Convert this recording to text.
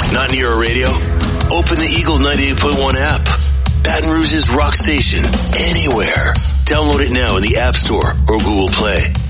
Not near a radio? Open the Eagle 98.1 app. Baton Rouge's rock station. Anywhere. Download it now in the App Store or Google Play.